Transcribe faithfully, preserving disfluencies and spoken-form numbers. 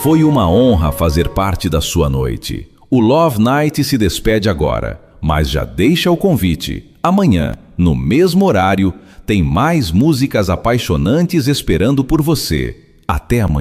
Foi uma honra fazer parte da sua noite. O Love Night se despede agora, mas já deixa o convite. Amanhã, no mesmo horário, tem mais músicas apaixonantes esperando por você. Até amanhã.